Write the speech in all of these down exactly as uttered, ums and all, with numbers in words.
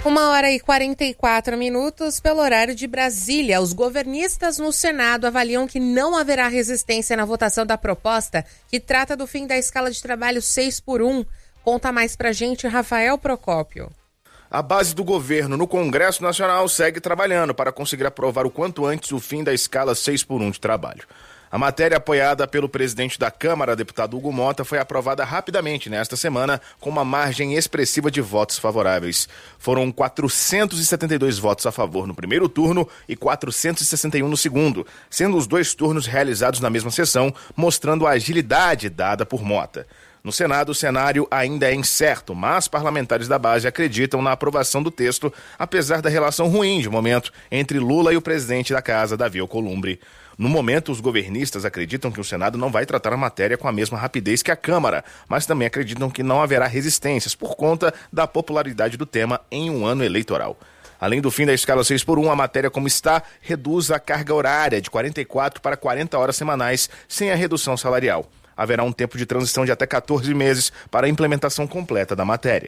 Uma hora e quarenta e quatro minutos pelo horário de Brasília. Os governistas no Senado avaliam que não haverá resistência na votação da proposta que trata do fim da escala de trabalho seis por um. Conta mais pra gente, Rafael Procópio. A base do governo no Congresso Nacional segue trabalhando para conseguir aprovar o quanto antes o fim da escala seis por um de trabalho. A matéria apoiada pelo presidente da Câmara, deputado Hugo Mota, foi aprovada rapidamente nesta semana com uma margem expressiva de votos favoráveis. Foram quatrocentos e setenta e dois votos a favor no primeiro turno e quatrocentos e sessenta e um no segundo, sendo os dois turnos realizados na mesma sessão, mostrando a agilidade dada por Mota. No Senado, o cenário ainda é incerto, mas parlamentares da base acreditam na aprovação do texto, apesar da relação ruim de momento entre Lula e o presidente da casa, Davi Alcolumbre. No momento, os governistas acreditam que o Senado não vai tratar a matéria com a mesma rapidez que a Câmara, mas também acreditam que não haverá resistências por conta da popularidade do tema em um ano eleitoral. Além do fim da escala seis por um, a matéria como está reduz a carga horária de quarenta e quatro para quarenta horas semanais, sem a redução salarial. Haverá um tempo de transição de até quatorze meses para a implementação completa da matéria.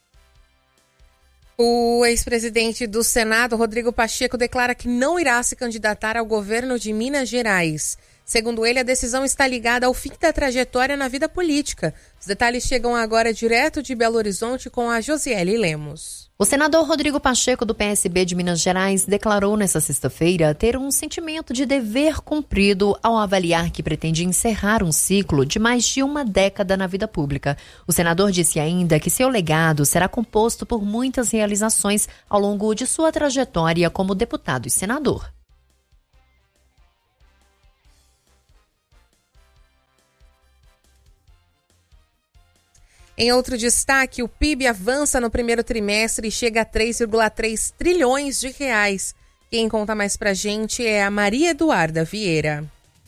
O ex-presidente do Senado, Rodrigo Pacheco, declara que não irá se candidatar ao governo de Minas Gerais. Segundo ele, a decisão está ligada ao fim da trajetória na vida política. Os detalhes chegam agora direto de Belo Horizonte com a Josiele Lemos. O senador Rodrigo Pacheco, do P S B de Minas Gerais, declarou nesta sexta-feira ter um sentimento de dever cumprido ao avaliar que pretende encerrar um ciclo de mais de uma década na vida pública. O senador disse ainda que seu legado será composto por muitas realizações ao longo de sua trajetória como deputado e senador. Em outro destaque, o P I B avança no primeiro trimestre e chega a três vírgula três trilhões de reais. Quem conta mais pra gente é a Maria Eduarda Vieira.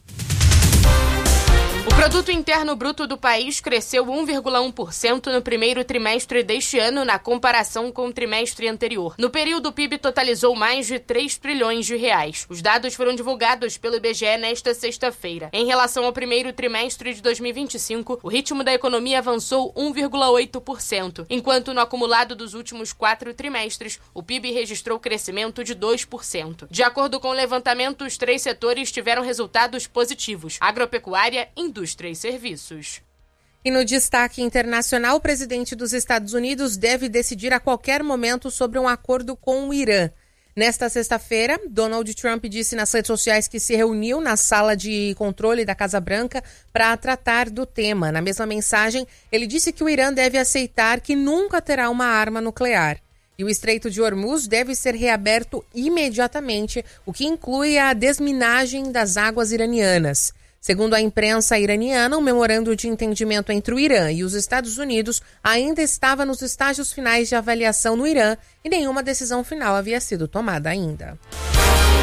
O produto interno bruto do país cresceu um vírgula um por cento no primeiro trimestre deste ano na comparação com o trimestre anterior. No período, o P I B totalizou mais de três trilhões de reais. Os dados foram divulgados pelo I B G E nesta sexta-feira. Em relação ao primeiro trimestre de dois mil e vinte e cinco, o ritmo da economia avançou um vírgula oito por cento, enquanto no acumulado dos últimos quatro trimestres, o P I B registrou crescimento de dois por cento. De acordo com o levantamento, os três setores tiveram resultados positivos: agropecuária, indústria e serviços. E no destaque internacional, o presidente dos Estados Unidos deve decidir a qualquer momento sobre um acordo com o Irã. Nesta sexta-feira, Donald Trump disse nas redes sociais que se reuniu na sala de controle da Casa Branca para tratar do tema. Na mesma mensagem, ele disse que o Irã deve aceitar que nunca terá uma arma nuclear. E o Estreito de Hormuz deve ser reaberto imediatamente, o que inclui a desminagem das águas iranianas. Segundo a imprensa iraniana, um memorando de entendimento entre o Irã e os Estados Unidos ainda estava nos estágios finais de avaliação no Irã e nenhuma decisão final havia sido tomada ainda.